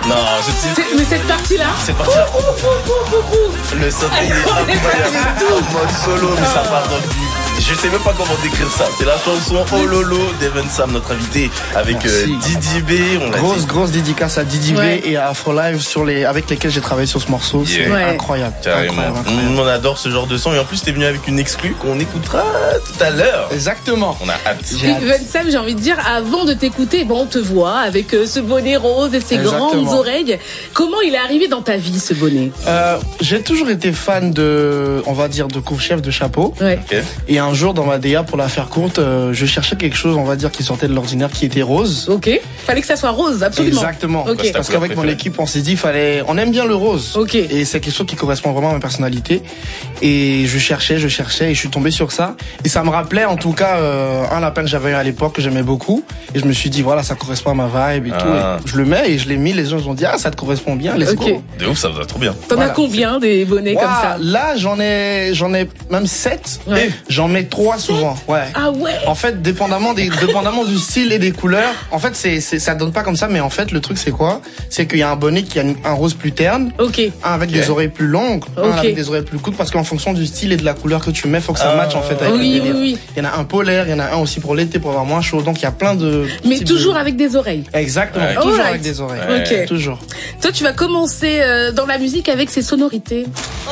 Non, Mais cette partie-là. Le son il est incroyable. En mode solo, mais ça part dans le vif. Je sais même pas comment décrire ça. C'est la chanson Oh Lolo d'Evan Sam, notre invité, avec Didi B. Grosse dédicace à Didi B et à Afro Live avec lesquels j'ai travaillé sur ce morceau. C'est incroyable. Carrément. On adore ce genre de son et en plus t'es venu avec une exclue qu'on écoutera tout à l'heure. Exactement. On a hâte. Evan Sam, j'ai envie de dire, avant de t'écouter, on te voit avec ce bonnet rose et ces grandes oreilles. Comment il est arrivé dans ta vie, ce bonnet? J'ai toujours été fan de couvre-chef, de chapeau. Ouais. Okay. Et un jour, dans ma DA, pour la faire courte, je cherchais quelque chose, on va dire, qui sortait de l'ordinaire, qui était rose. Ok. Fallait que ça soit rose, absolument. Exactement. Okay. Parce qu'avec mon équipe, on s'est dit, on aime bien le rose. Ok. Et c'est quelque chose qui correspond vraiment à ma personnalité. Et je cherchais, et je suis tombé sur ça. Et ça me rappelait, en tout cas, un lapin que j'avais eu à l'époque, que j'aimais beaucoup. Et je me suis dit, voilà, ça correspond à ma vibe et tout. Et je le mets et je l'ai mis, les gens ont dit, ça te correspond bien, let's go. De ouf, ça va trop bien. T'en as combien des bonnets comme ça? Là, j'en ai même 7. Ouais. J'en mets 3 souvent. Ouais. Ah ouais. En fait, dépendamment du style et des couleurs, en fait, ça donne pas comme ça, mais en fait, le truc, c'est quoi? C'est qu'il y a un bonnet qui a un rose plus terne. Ok. Un avec des oreilles plus longues. Un avec des oreilles plus courtes, parce qu'en fonction du style et de la couleur que tu mets, faut que ça matche, en fait, avec le délire. Oui. Il y en a un polaire, il y en a un aussi pour l'été, pour avoir moins chaud. Donc, il y a plein de... Mais toujours avec des oreilles. Exactement. Toujours avec des oreilles. Ok. Toujours. Toi, tu vas commencer dans la musique avec ces sonorités.